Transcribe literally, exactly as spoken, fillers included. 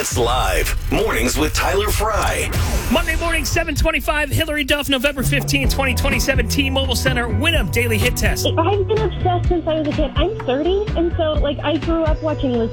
Hits Live. Mornings with Tyler Fry. Monday morning, seven twenty-five. Hillary Duff, November fifteenth, twenty twenty-seven. T-Mobile Center. Winamp Daily Hit Test. I've been obsessed since I was a kid. I'm thirty, and so, like, I grew up watching Lizzie